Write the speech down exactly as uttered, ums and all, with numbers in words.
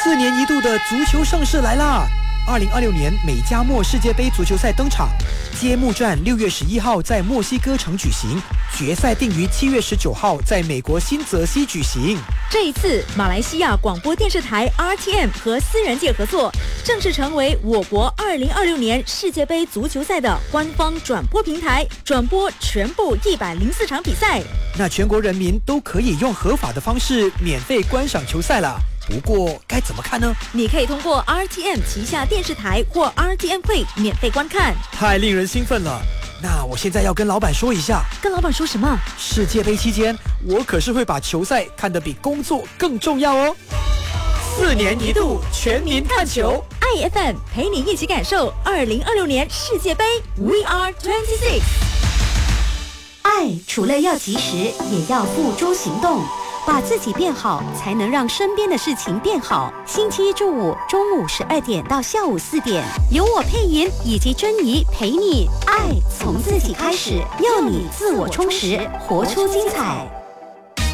四年一度的足球盛世来啦！二零二六年美加墨世界杯足球赛登场，揭幕战六月十一号在墨西哥城举行，决赛定于七月十九号在美国新泽西举行。 这一次，马来西亚广播电视台 R T M 和私人界合作，正式成为我国二零二六年世界杯足球赛的官方转播平台，转播全部一百零四场比赛。 那全国人民都可以用合法的方式免费观赏球赛了。不过该怎么看呢？ 你可以通过 R T M 旗下电视台或 R T M Play 免费观看。 太令人兴奋了！那我现在要跟老板说一下。 跟老板说什么？ 世界杯期间，我可是会把球赛看得比工作更重要哦。四年一度全民看球 ，I F M 陪你一起感受二零二六年世界杯 We Are twenty-six。 爱除了要及时，也要付诸行动。把自己变好，才能让身边的事情变好。星期一至五中午十二点到下午四点，由我配音以及珍妮陪你。爱从自己开始，要你自我充实，活出精彩。